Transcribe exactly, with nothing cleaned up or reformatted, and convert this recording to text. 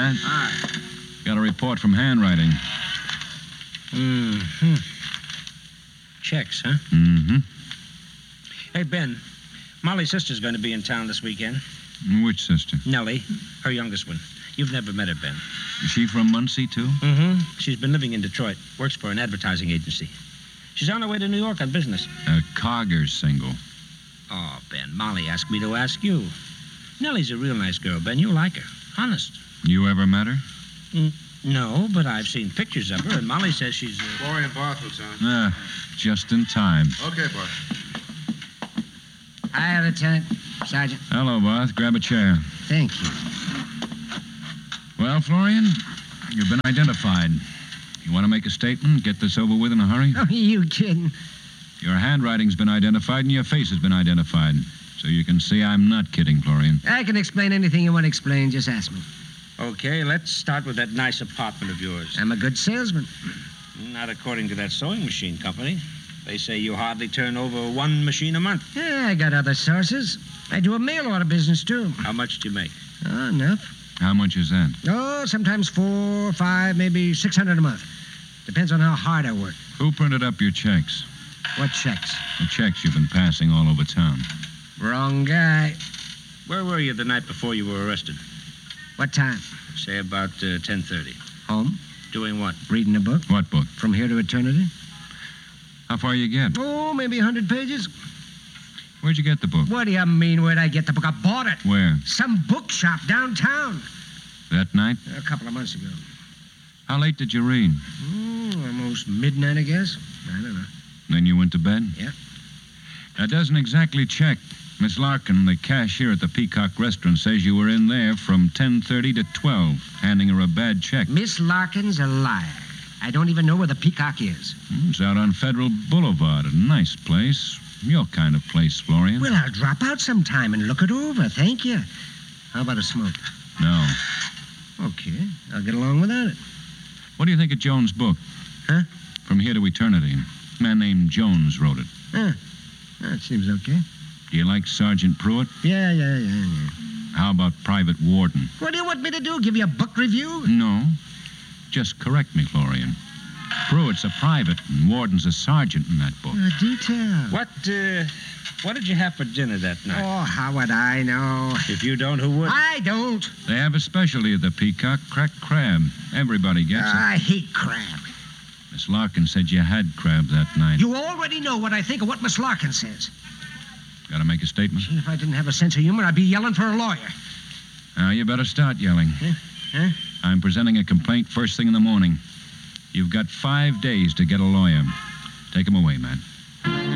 Matt. Hi. Got a report from handwriting. Mm-hmm. Checks, huh? Mm-hmm. Hey, Ben. Molly's sister's going to be in town this weekend. Which sister? Nellie, her youngest one. You've never met her, Ben. Is she from Muncie, too? Mm-hmm. She's been living in Detroit. Works for an advertising agency. She's on her way to New York on business. A Cogger single. Oh, Ben, Molly asked me to ask you. Nellie's a real nice girl, Ben. You'll like her. Honest. You ever met her? Mm, no, but I've seen pictures of her, and Molly says she's... Uh... Florian Bartlett's on. Ah, just in time. Okay, Bart. Hi, Lieutenant. Sergeant. Hello, Barth. Grab a chair. Thank you. Well, Florian, you've been identified. You want to make a statement? Get this over with in a hurry? Oh, you kidding? Your handwriting's been identified and your face has been identified. So you can see I'm not kidding, Florian. I can explain anything you want to explain. Just ask me. Okay, let's start with that nice apartment of yours. I'm a good salesman. Not according to that sewing machine company. They say you hardly turn over one machine a month. Yeah, I got other sources. I do a mail order business, too. How much do you make? Oh, enough. How much is that? Oh, sometimes four, five, maybe six hundred a month. Depends on how hard I work. Who printed up your checks? What checks? The checks you've been passing all over town. Wrong guy. Where were you the night before you were arrested? What time? Say about uh, ten thirty. Home. Doing what? Reading a book. What book? From Here to Eternity. How far you get? Oh, maybe a hundred pages. Where'd you get the book? What do you mean, where'd I get the book? I bought it. Where? Some bookshop downtown. That night? A couple of months ago. How late did you read? Oh, almost midnight, I guess. I don't know. Then you went to bed? Yeah. That doesn't exactly check. Miss Larkin, the cashier at the Peacock restaurant, says you were in there from ten thirty to twelve, handing her a bad check. Miss Larkin's a liar. I don't even know where the Peacock is. Hmm, It's out on Federal Boulevard, a nice place. Your kind of place, Florian. Well, I'll drop out sometime and look it over. Thank you. How about a smoke? No. Okay. I'll get along without it. What do you think of Jones' book? Huh? From Here to Eternity. A man named Jones wrote it. Huh. That seems okay. Do you like Sergeant Pruitt? Yeah, yeah, yeah, yeah. How about Private Warden? What do you want me to do? Give you a book review? No. Just correct me, Florian. Pruitt's a private and Warden's a sergeant in that book. A detail. What, uh, what did you have for dinner that night? Oh, how would I know? If you don't, who would? I don't. They have a specialty at the Peacock, cracked crab. Everybody gets it. I hate crab. Miss Larkin said you had crab that night. You already know what I think of what Miss Larkin says. Gotta make a statement? Gee, if I didn't have a sense of humor, I'd be yelling for a lawyer. Now, you better start yelling. Huh? Huh? I'm presenting a complaint first thing in the morning. You've got five days to get a lawyer. Take him away, man.